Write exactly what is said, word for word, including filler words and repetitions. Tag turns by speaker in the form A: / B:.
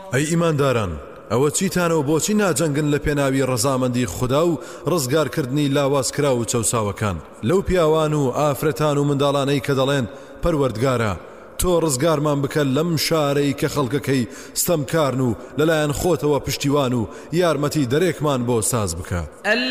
A: ئەی ئیمانداران ئەوە چیتانە و بۆچی ناجەنگن لە پێناوی ڕەزامەندی خوددا و ڕزگارکردنی لاوازکرا و چەساوەکان لەو پیاوان و ئافرەتان و منداڵانەی کە دەڵێن پەروەردگارە تۆ ڕزگارمان بکە لەم شارەی کە خەڵکەکەی ستەمکارن و لەلایەن خۆتەوە پشتیوان و یارمەتی دەرێکمان بۆ ساز بکە.